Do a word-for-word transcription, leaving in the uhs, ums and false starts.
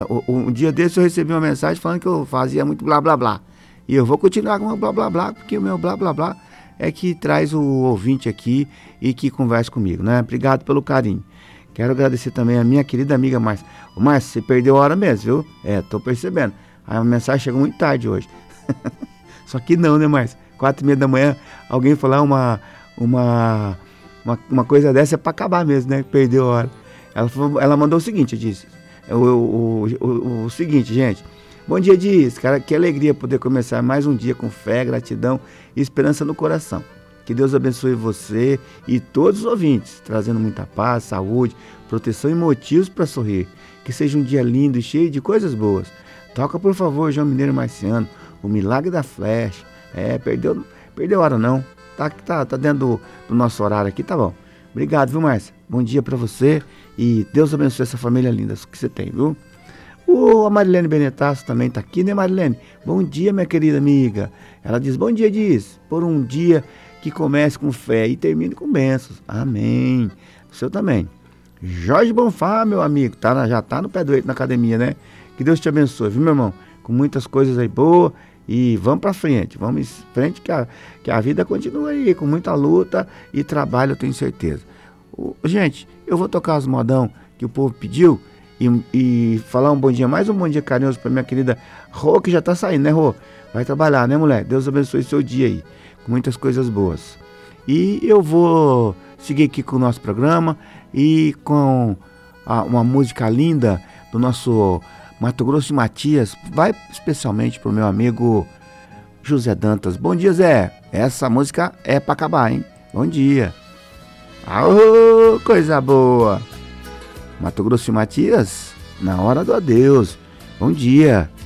Um dia desse eu recebi uma mensagem falando que eu fazia muito blá blá blá. E eu vou continuar com o meu blá blá blá, porque o meu blá blá blá é que traz o ouvinte aqui e que conversa comigo, né? Obrigado pelo carinho. Quero agradecer também a minha querida amiga Márcia. Ô Márcia, você perdeu a hora mesmo, viu? É, tô percebendo. A mensagem chegou muito tarde hoje. Só que não, né, Márcia? Quatro e meia da manhã, alguém falar uma, uma, uma, uma coisa dessa é pra acabar mesmo, né? Perdeu a hora. Ela, falou, ela mandou o seguinte, eu disse. O, o, o, o, o seguinte, gente. Bom dia, Diz. Cara, que alegria poder começar mais um dia com fé, gratidão e esperança no coração. Que Deus abençoe você e todos os ouvintes, trazendo muita paz, saúde, proteção e motivos para sorrir. Que seja um dia lindo e cheio de coisas boas. Toca, por favor, João Mineiro Marciano, o Milagre da Flecha. É, perdeu, perdeu a hora não. Tá, tá, tá dentro do, do nosso horário aqui, tá bom. Obrigado, viu, Márcia? Bom dia para você e Deus abençoe essa família linda que você tem, viu? O, a Marilene Benetasso também tá aqui, né, Marilene? Bom dia, minha querida amiga. Ela diz, bom dia, diz, por um dia que comece com fé e termine com bênçãos. Amém. O seu também. Jorge Bonfá, meu amigo, tá na, já tá no pé do eito na academia, né? Que Deus te abençoe, viu, meu irmão? Com muitas coisas aí boas e vamos pra frente. Vamos em frente que a, que a vida continua aí, com muita luta e trabalho, eu tenho certeza. O, gente, eu vou tocar os modão que o povo pediu e, e falar um bom dia, mais um bom dia carinhoso pra minha querida Rô, que já tá saindo, né, Rô? Vai trabalhar, né, mulher? Deus abençoe seu dia aí, com muitas coisas boas. E eu vou seguir aqui com o nosso programa e com a, uma música linda do nosso Mato Grosso de Matias, vai especialmente pro meu amigo José Dantas. Bom dia, Zé. Essa música é pra acabar, hein? Bom dia. Aô, coisa boa. Mato Grosso de Matias, na hora do adeus. Bom dia.